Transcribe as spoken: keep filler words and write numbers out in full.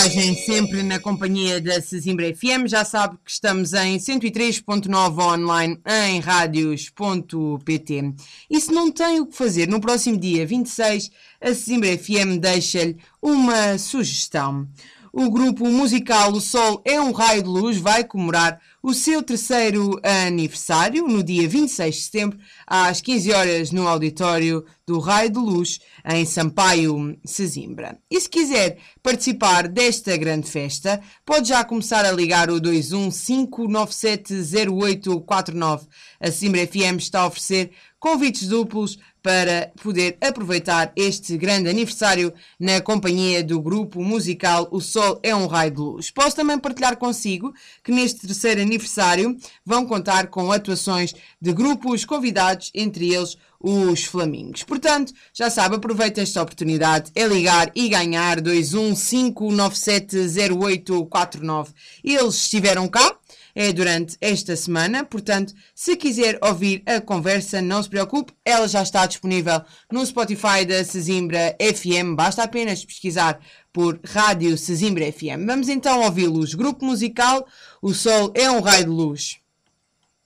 viagem sempre na companhia da Sesimbra F M. Já sabe que estamos em cento e três ponto nove online em radios ponto pt. E se não tem o que fazer, no próximo dia vinte e seis, a Sesimbra F M deixa-lhe uma sugestão. O grupo musical O Sol é um Raio de Luz vai comemorar o seu terceiro aniversário no dia vinte e seis de setembro, às quinze horas, no auditório do Raio de Luz, em Sampaio, Sesimbra. E se quiser participar desta grande festa, pode já começar a ligar o dois um cinco nove sete zero oito quatro nove. A Sesimbra F M está a oferecer convites duplos para poder aproveitar este grande aniversário na companhia do grupo musical O Sol é um Raio de Luz. Posso também partilhar consigo que neste terceiro aniversário vão contar com atuações de grupos convidados, entre eles os Flamingos. Portanto, já sabe, aproveita esta oportunidade, é ligar e ganhar dois um cinco nove sete zero oito quatro nove. Eles estiveram cá é durante esta semana, portanto, se quiser ouvir a conversa, não se preocupe, ela já está disponível no Spotify da Sesimbra F M, basta apenas pesquisar por Rádio Sesimbra F M. Vamos então ouvi-los. Grupo musical O Sol é um Raio de Luz.